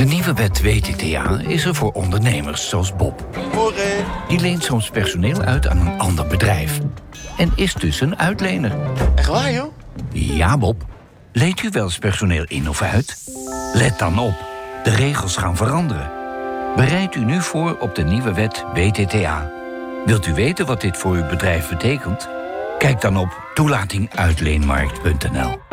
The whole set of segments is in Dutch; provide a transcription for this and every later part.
De nieuwe wet WTTA is er voor ondernemers zoals Bob. Die leent soms personeel uit aan een ander bedrijf. En is dus een uitlener. Echt waar, joh? Ja, Bob. Leent u wel eens personeel in of uit? Let dan op. De regels gaan veranderen. Bereid u nu voor op de nieuwe wet WTTA. Wilt u weten wat dit voor uw bedrijf betekent? Kijk dan op toelatinguitleenmarkt.nl.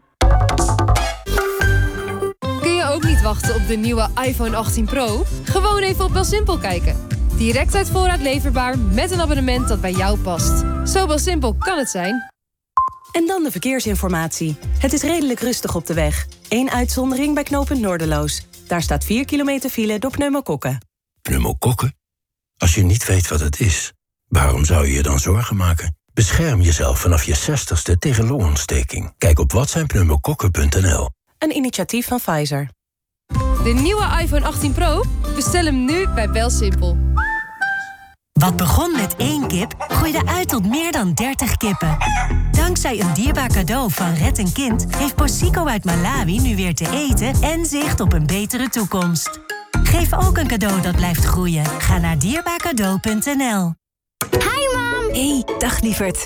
Kun je ook niet wachten op de nieuwe iPhone 18 Pro? Gewoon even op BelSimpel kijken. Direct uit voorraad leverbaar met een abonnement dat bij jou past. Zo BelSimpel kan het zijn. En dan de verkeersinformatie. Het is redelijk rustig op de weg. Eén uitzondering bij knooppunt Noorderloos. Daar staat 4 kilometer file door pneumokokken. Pneumokokken? Als je niet weet wat het is, waarom zou je je dan zorgen maken? Bescherm jezelf vanaf je 60ste tegen longontsteking. Kijk op watzijnpneumokokken.nl. Een initiatief van Pfizer. De nieuwe iPhone 18 Pro? Bestel hem nu bij BelSimpel. Wat begon met 1 kip, groeide uit tot meer dan 30 kippen. Dankzij een dierbaar cadeau van Red een Kind... heeft Bosico uit Malawi nu weer te eten en zicht op een betere toekomst. Geef ook een cadeau dat blijft groeien. Ga naar dierbaarcadeau.nl. Hi, mam. Hey, dag lieverd.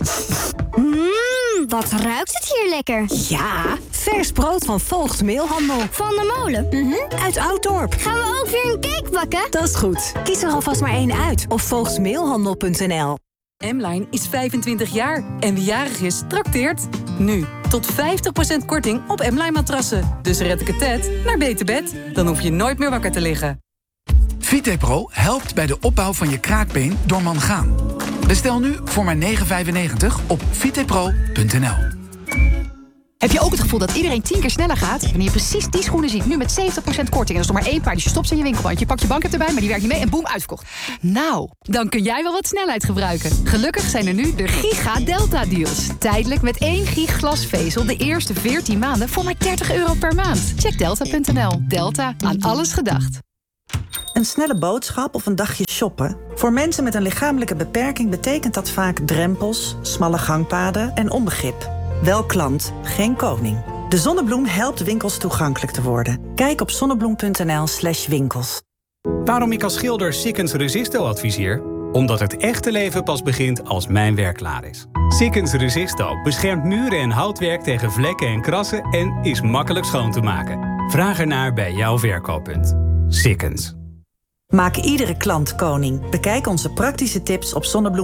Wat ruikt het hier lekker. Ja, vers brood van Voogdsmeelhandel. Van de molen? Uit Ouddorp. Gaan we ook weer een cake bakken? Dat is goed. Kies er alvast maar één uit op voogdsmeelhandel.nl. M-Line is 25 jaar en wie jarig is, trakteert. Nu, tot 50% korting op M-Line matrassen. Dus red ik het Ted naar beter bed. Dan hoef je nooit meer wakker te liggen. VitePro helpt bij de opbouw van je kraakbeen door mangaan. Bestel nu voor maar €9,95 op vitepro.nl. Heb je ook het gevoel dat iedereen 10 keer sneller gaat? Wanneer je precies die schoenen ziet, nu met 70% korting... en er is nog maar 1 paar, dus je stopt ze in je winkelmand. Je pakt je bank erbij, maar die werkt niet mee en boem, uitverkocht. Nou, dan kun jij wel wat snelheid gebruiken. Gelukkig zijn er nu de Giga Delta Deals. Tijdelijk met 1 gig glasvezel de eerste 14 maanden voor maar €30 per maand. Check delta.nl. Delta, aan alles gedacht. Een snelle boodschap of een dagje shoppen? Voor mensen met een lichamelijke beperking betekent dat vaak drempels, smalle gangpaden en onbegrip. Wel klant, geen koning. De Zonnebloem helpt winkels toegankelijk te worden. Kijk op zonnebloem.nl/winkels. Waarom ik als schilder Sikkens Resisto adviseer? Omdat het echte leven pas begint als mijn werk klaar is. Sikkens Resisto beschermt muren en houtwerk tegen vlekken en krassen... en is makkelijk schoon te maken. Vraag ernaar bij jouw verkooppunt. Sikkens. Maak iedere klant koning. Bekijk onze praktische tips op zonnebloem.